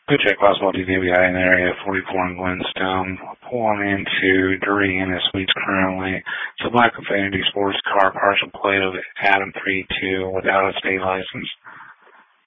Good check possible DWI in the area 44 in Glenstone. Pulling into Dirty Anna Suites currently. It's a black Affinity sports car, partial plate of Adam 32 without a state license.